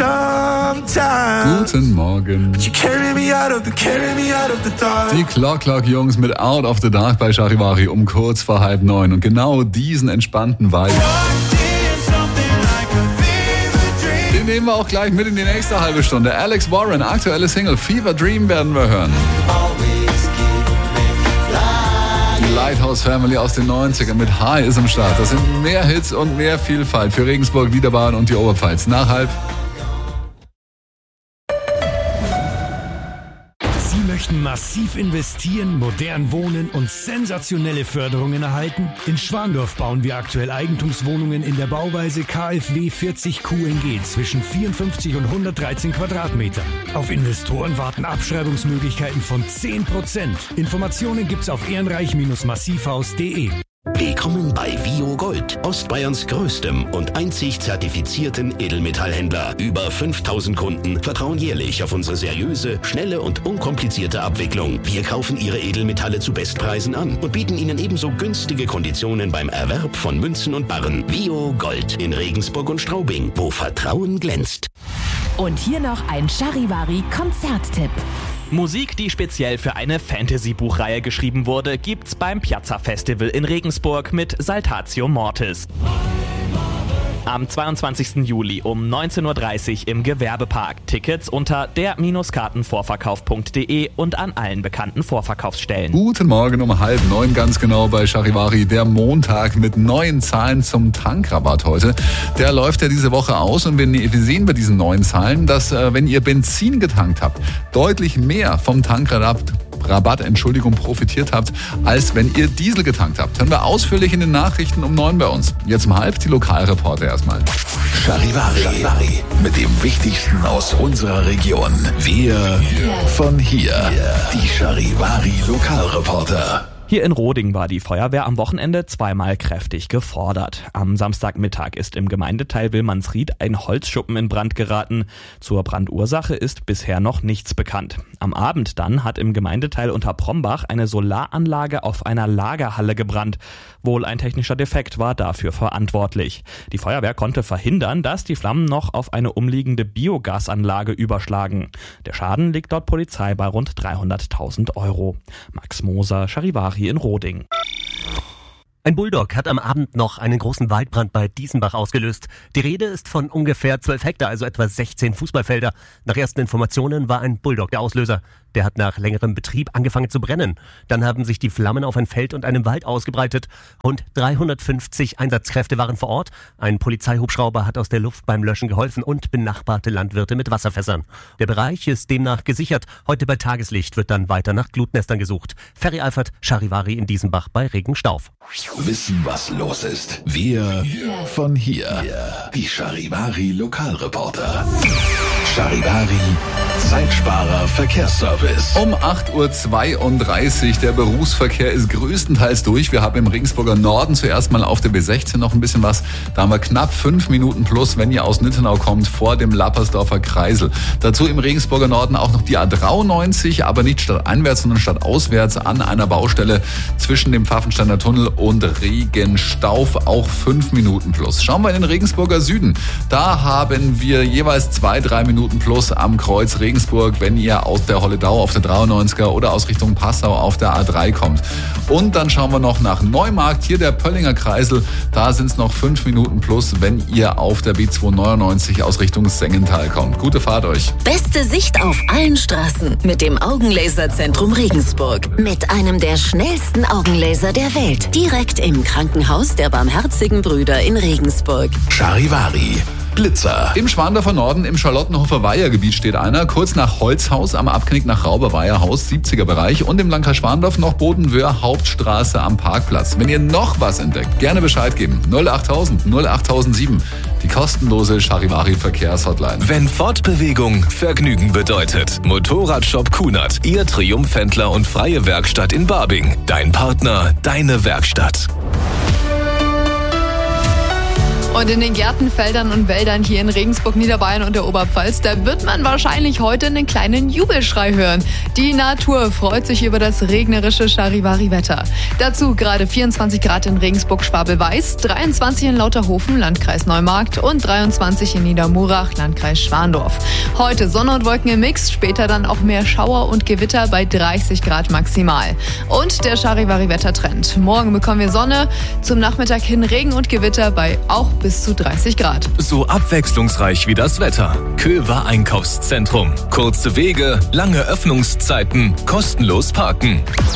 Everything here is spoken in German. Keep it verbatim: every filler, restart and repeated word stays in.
Guten Morgen. Die Clock Clock Jungs mit Out of the Dark bei Charivari um kurz vor halb neun. Und genau diesen entspannten Vibe, den nehmen wir auch gleich mit in die nächste halbe Stunde. Alex Warren, aktuelle Single Fever Dream werden wir hören. Die Lighthouse Family aus den neunzigern mit High ist im Start. Das sind mehr Hits und mehr Vielfalt für Regensburg, Wiederbahn und die Oberpfalz. Nach halb. Sie möchten massiv investieren, modern wohnen und sensationelle Förderungen erhalten? In Schwandorf bauen wir aktuell Eigentumswohnungen in der Bauweise K F W vierzig Q N G zwischen vierundfünfzig und hundertdreizehn Quadratmetern. Auf Investoren warten Abschreibungsmöglichkeiten von zehn Prozent. Informationen gibt's auf ehrenreich massivhaus punkt de. Willkommen bei Vio Gold, Ostbayerns größtem und einzig zertifizierten Edelmetallhändler. Über fünftausend Kunden vertrauen jährlich auf unsere seriöse, schnelle und unkomplizierte Abwicklung. Wir kaufen Ihre Edelmetalle zu Bestpreisen an und bieten Ihnen ebenso günstige Konditionen beim Erwerb von Münzen und Barren. Vio Gold in Regensburg und Straubing, wo Vertrauen glänzt. Und hier noch ein Charivari-Konzerttipp. Musik, die speziell für eine Fantasy-Buchreihe geschrieben wurde, gibt's beim Piazza Festival in Regensburg mit Saltatio Mortis. Am zweiundzwanzigsten Juli um neunzehn Uhr dreißig im Gewerbepark. Tickets unter der Kartenvorverkauf punkt de und an allen bekannten Vorverkaufsstellen. Guten Morgen um halb neun ganz genau bei Charivari. Der Montag mit neuen Zahlen zum Tankrabatt heute. Der läuft ja diese Woche aus und wir sehen bei diesen neuen Zahlen, dass äh, wenn ihr Benzin getankt habt, deutlich mehr vom Tankrabatt Rabatt, Entschuldigung, profitiert habt, als wenn ihr Diesel getankt habt. Hören wir ausführlich in den Nachrichten um neun bei uns. Jetzt um halb die Lokalreporter erstmal. Charivari, Charivari mit dem Wichtigsten aus unserer Region. Wir von hier. Die Charivari Lokalreporter. Hier in Roding war die Feuerwehr am Wochenende zweimal kräftig gefordert. Am Samstagmittag ist im Gemeindeteil Willmannsried ein Holzschuppen in Brand geraten. Zur Brandursache ist bisher noch nichts bekannt. Am Abend dann hat im Gemeindeteil Unterprombach eine Solaranlage auf einer Lagerhalle gebrannt. Wohl ein technischer Defekt war dafür verantwortlich. Die Feuerwehr konnte verhindern, dass die Flammen noch auf eine umliegende Biogasanlage überschlagen. Der Schaden liegt laut Polizei bei rund dreihunderttausend Euro. Max Moser, Charivari in Roding. Ein Bulldog hat am Abend noch einen großen Waldbrand bei Diesenbach ausgelöst. Die Rede ist von ungefähr zwölf Hektar, also etwa sechzehn Fußballfelder. Nach ersten Informationen war ein Bulldog der Auslöser. Der hat nach längerem Betrieb angefangen zu brennen. Dann haben sich die Flammen auf ein Feld und einen Wald ausgebreitet. Rund dreihundertfünfzig Einsatzkräfte waren vor Ort. Ein Polizeihubschrauber hat aus der Luft beim Löschen geholfen und benachbarte Landwirte mit Wasserfässern. Der Bereich ist demnach gesichert. Heute bei Tageslicht wird dann weiter nach Glutnestern gesucht. Ferry Alfert, Charivari in Diesenbach bei Regenstauf. Wissen, was los ist. Wir von hier. Die Charivari Lokalreporter. Charivari Zeitsparer Verkehrsservice. Um acht Uhr zweiunddreißig. Der Berufsverkehr ist größtenteils durch. Wir haben im Regensburger Norden zuerst mal auf der B sechzehn noch ein bisschen was. Da haben wir knapp fünf Minuten plus, wenn ihr aus Nittenau kommt, vor dem Lappersdorfer Kreisel. Dazu im Regensburger Norden auch noch die A dreiundneunzig, aber nicht stadteinwärts, sondern stadtauswärts an einer Baustelle zwischen dem Pfaffensteiner Tunnel und Regenstauf. Auch fünf Minuten plus. Schauen wir in den Regensburger Süden. Da haben wir jeweils zwei, drei Minuten plus am Kreuz Regensburg, wenn ihr aus der Holledau auf der dreiundneunziger oder aus Richtung Passau auf der A drei kommt. Und dann schauen wir noch nach Neumarkt, hier der Pöllinger Kreisel. Da sind es noch fünf Minuten plus, wenn ihr auf der B zweihundertneunundneunzig aus Richtung Sengenthal kommt. Gute Fahrt euch. Beste Sicht auf allen Straßen mit dem Augenlaserzentrum Regensburg. Mit einem der schnellsten Augenlaser der Welt. Direkt im Krankenhaus der Barmherzigen Brüder in Regensburg. Charivari Blitzer. Im Schwandorfer Norden, im Charlottenhofer Weihergebiet steht einer, kurz nach Holzhaus am Abknick nach Rauberweiherhaus, siebziger Bereich, und im Landkreis Schwandorf noch Bodenwöhr Hauptstraße am Parkplatz. Wenn ihr noch was entdeckt, gerne Bescheid geben. null achttausend null achttausendsieben, die kostenlose Charivari Verkehrshotline. Wenn Fortbewegung Vergnügen bedeutet. Motorradshop Kunert, Ihr Triumphhändler und freie Werkstatt in Barbing. Dein Partner, deine Werkstatt. Und in den Gärten, Feldern und Wäldern hier in Regensburg, Niederbayern und der Oberpfalz, da wird man wahrscheinlich heute einen kleinen Jubelschrei hören. Die Natur freut sich über das regnerische Charivari-Wetter. Dazu gerade vierundzwanzig Grad in Regensburg, Schwabel-Weiß, dreiundzwanzig in Lauterhofen, Landkreis Neumarkt und dreiundzwanzig in Niedermurach, Landkreis Schwandorf. Heute Sonne und Wolken im Mix, später dann auch mehr Schauer und Gewitter bei dreißig Grad maximal. Und der Charivari-Wettertrend. Morgen bekommen wir Sonne, zum Nachmittag hin Regen und Gewitter bei auch bis zu dreißig Grad. So abwechslungsreich wie das Wetter. Köver Einkaufszentrum. Kurze Wege, lange Öffnungszeiten, kostenlos parken.